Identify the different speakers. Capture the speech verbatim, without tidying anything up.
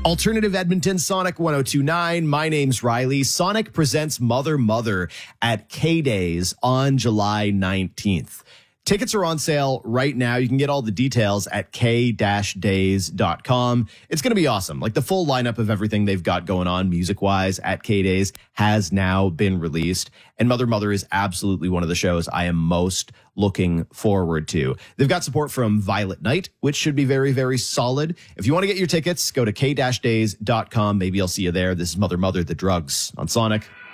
Speaker 1: Alternative Edmonton, Sonic one oh two point nine. My name's Riley. Sonic presents Mother Mother at K-Days on July nineteenth. Tickets are on sale right now. You can get all the details at k dash days dot com. It's going to be awesome. Like the full lineup of everything they've got going on music-wise at K-Days has now been released. And Mother Mother is absolutely one of the shows I am most looking forward to. They've got support from Violet Night, which should be very, very solid. If you want to get your tickets, go to k dash days dot com. Maybe I'll see you there. This is Mother Mother, The Drugs on Sonic.